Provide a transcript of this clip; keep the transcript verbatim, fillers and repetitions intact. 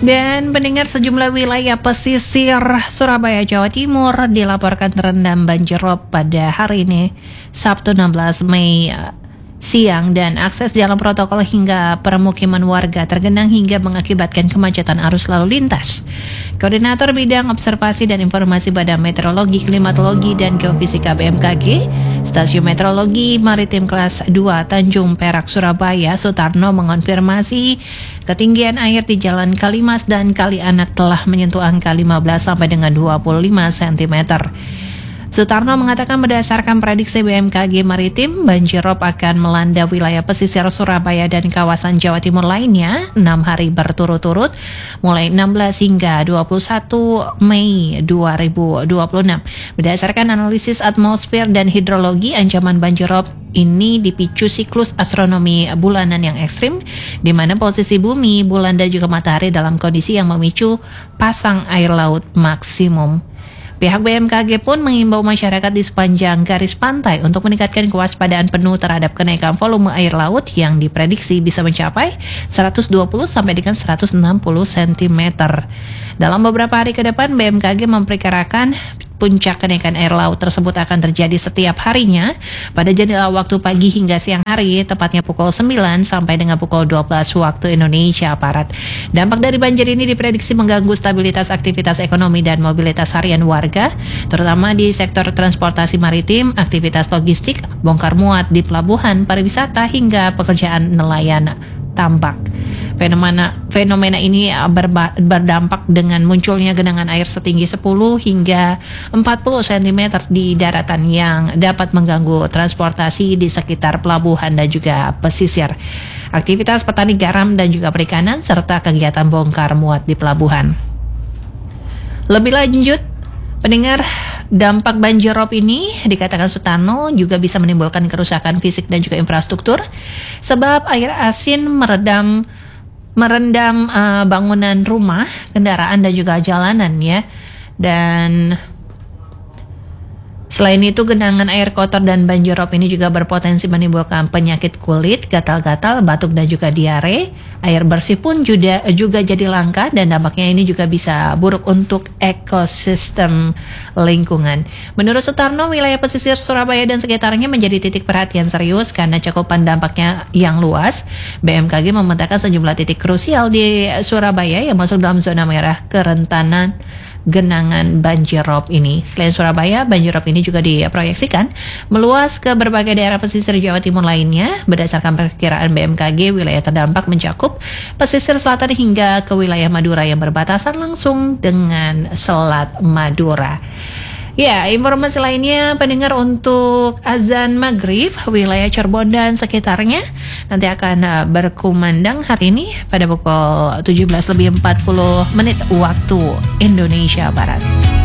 Dan pendengar, sejumlah wilayah pesisir Surabaya, Jawa Timur dilaporkan terendam banjir rob pada hari ini, Sabtu enam belas Mei siang, dan akses jalan protokol hingga permukiman warga tergenang hingga mengakibatkan kemacetan arus lalu lintas. Koordinator Bidang Observasi dan Informasi Badan Meteorologi, Klimatologi, dan Geofisika B M K G, Stasiun Meteorologi Maritim Kelas dua Tanjung Perak, Surabaya, Sutarno, mengonfirmasi ketinggian air di Jalan Kalimas dan Kali Anak telah menyentuh angka lima belas sampai dengan dua puluh lima sentimeter. Sutarno mengatakan berdasarkan prediksi B M K G Maritim, banjir rob akan melanda wilayah pesisir Surabaya dan kawasan Jawa Timur lainnya enam hari berturut-turut mulai enam belas hingga dua puluh satu Mei dua ribu dua puluh enam. Berdasarkan analisis atmosfer dan hidrologi, ancaman banjir rob ini dipicu siklus astronomi bulanan yang ekstrim, di mana posisi bumi, bulan, dan juga matahari dalam kondisi yang memicu pasang air laut maksimum. Pihak B M K G pun mengimbau masyarakat di sepanjang garis pantai untuk meningkatkan kewaspadaan penuh terhadap kenaikan volume air laut yang diprediksi bisa mencapai seratus dua puluh sampai dengan seratus enam puluh sentimeter. Dalam beberapa hari ke depan, B M K G memperkirakan puncak kenaikan air laut tersebut akan terjadi setiap harinya pada jendela waktu pagi hingga siang hari, tepatnya pukul sembilan sampai dengan pukul dua belas waktu Indonesia Barat. Dampak dari banjir ini diprediksi mengganggu stabilitas aktivitas ekonomi dan mobilitas harian warga, terutama di sektor transportasi maritim, aktivitas logistik, bongkar muat di pelabuhan, pariwisata, hingga pekerjaan nelayan tambak. Fenomena, fenomena ini berba, berdampak dengan munculnya genangan air setinggi sepuluh hingga empat puluh sentimeter di daratan yang dapat mengganggu transportasi di sekitar pelabuhan dan juga pesisir, aktivitas petani garam dan juga perikanan, serta kegiatan bongkar muat di pelabuhan. Lebih lanjut, pendengar, dampak banjir rob ini dikatakan Sutarno juga bisa menimbulkan kerusakan fisik dan juga infrastruktur, sebab air asin meredam merendam uh, bangunan rumah, kendaraan, dan juga jalanan ya. Dan selain itu, genangan air kotor dan banjir rob ini juga berpotensi menimbulkan penyakit kulit, gatal-gatal, batuk, dan juga diare. Air bersih pun juga, juga jadi langka, dan dampaknya ini juga bisa buruk untuk ekosistem lingkungan. Menurut Sutarno, wilayah pesisir Surabaya dan sekitarnya menjadi titik perhatian serius karena cakupan dampaknya yang luas. B M K G memetakan sejumlah titik krusial di Surabaya yang masuk dalam zona merah kerentanan genangan banjir rob ini. Selain Surabaya, banjir rob ini juga diproyeksikan meluas ke berbagai daerah pesisir Jawa Timur lainnya. Berdasarkan perkiraan B M K G, wilayah terdampak mencakup pesisir selatan hingga ke wilayah Madura yang berbatasan langsung dengan Selat Madura. Ya, informasi lainnya pendengar, untuk azan maghrib wilayah Cirebon dan sekitarnya nanti akan berkumandang hari ini pada pukul tujuh belas lebih empat puluh menit waktu Indonesia Barat.